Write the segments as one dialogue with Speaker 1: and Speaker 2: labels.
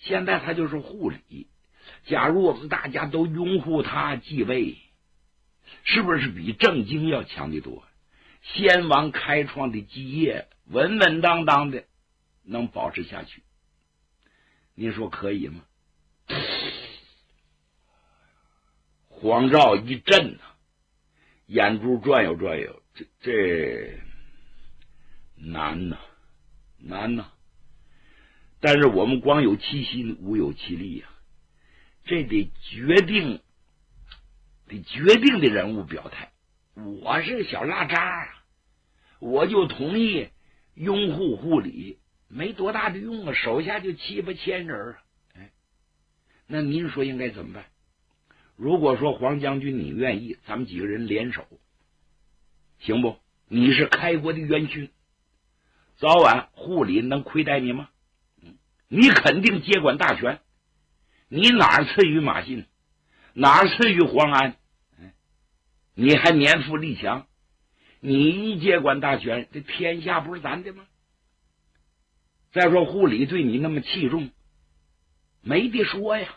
Speaker 1: 现在他就是护理。假如我们大家都拥护他继位，是不是比郑经要强得多？先王开创的基业稳稳当当的能保持下去，您说可以吗？黄兆一震呐，眼珠转悠转悠，这难呐，难呐！但是我们光有其心，无有其力啊，这得决定的人物表态。我是小拉渣啊，我就同意拥护护理，没多大的用啊，手下就7、8千人啊。哎，那您说应该怎么办？如果说黄将军你愿意，咱们几个人联手，行不？你是开国的元勋，早晚护理能亏待你吗？你肯定接管大权，你哪次于马信，哪次于黄安？你还年富力强，你一接管大权，这天下不是咱的吗？再说护理对你那么器重，没得说呀。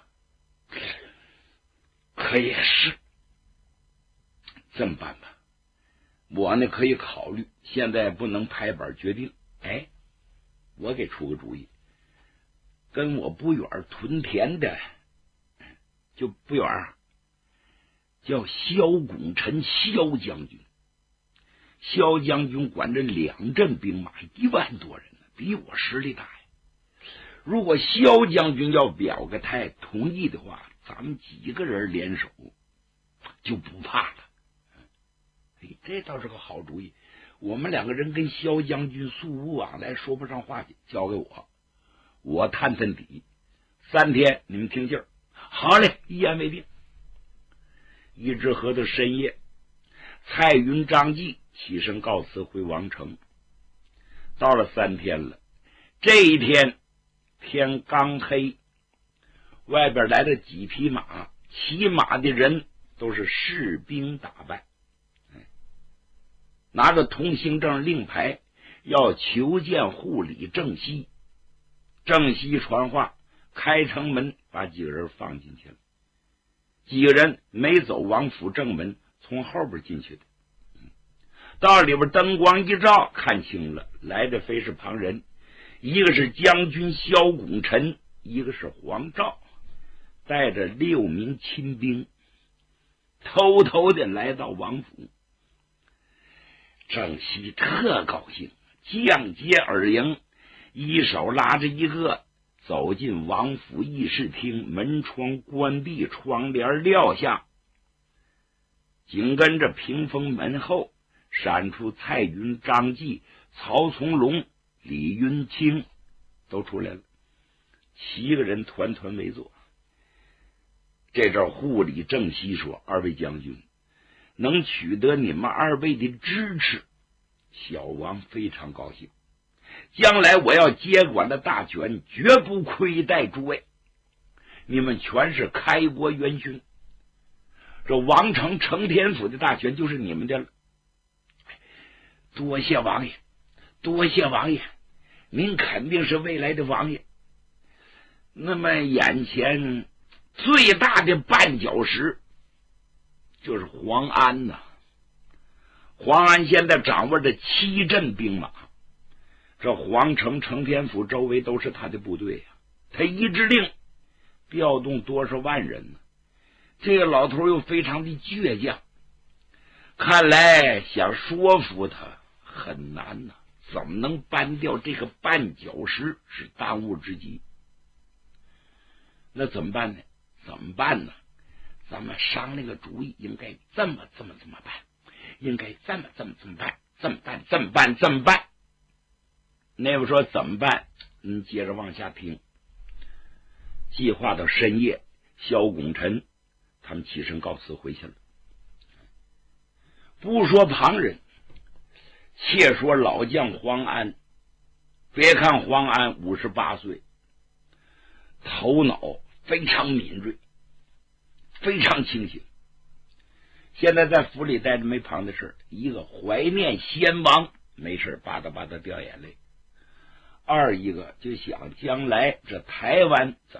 Speaker 1: 可也是这么办吧，我呢可以考虑，现在不能拍板决定。哎，我给出个主意，跟我不远屯田的，就不远叫萧拱辰萧将军。萧将军管着2镇兵马1万多人，比我实力大呀。如果萧将军要表个态同意的话，咱们几个人联手就不怕了。这倒是个好主意。我们2个人跟萧将军素无往来，说不上话去，交给我探探底。3天你们听信儿。好嘞，一言为定。一直喝到深夜，蔡云、张继起身告辞回王城。到了3天了，这一天天刚黑，外边来了几匹马，骑马的人都是士兵打扮，拿着通行证令牌，要求见护理郑西。郑西传话，开城门把几个人放进去了。几个人没走王府正门，从后边进去的。到里边灯光一照，看清了，来的非是旁人，一个是将军萧拱辰，一个是黄兆，带着6名亲兵，偷偷的来到王府。郑西特高兴，将阶而迎，一手拉着一个走进王府议事厅，门窗关闭，窗帘撂下，紧跟着屏风门后闪出蔡云、张继、曹从龙、李云清都出来了，7个人团团围坐。这阵护理郑西说：“2位将军，能取得你们2位的支持，小王非常高兴。将来我要接管的大权，绝不亏待诸位。你们全是开国元勋，这王城承天府的大权就是你们的了。多谢王爷，多谢王爷，您肯定是未来的王爷。那么眼前最大的绊脚石就是黄安呐。黄安现在掌握着7镇兵马，这皇城承天府周围都是他的部队啊，他一支令调动多少万人呢？这个老头又非常的倔强，看来想说服他很难呐，怎么能搬掉这个绊脚石是当务之急。那怎么办呢？咱们商量个主意，应该这么办，应该这么办。那位说怎么办？接着往下听。计划到深夜，萧拱辰他们起身告辞回去了。不说旁人，且说老将黄安。别看黄安58岁，头脑非常敏锐，非常清醒。现在在府里待着没旁的事，一个怀念先王，没事吧嗒吧嗒掉眼泪；2一个就想将来这台湾怎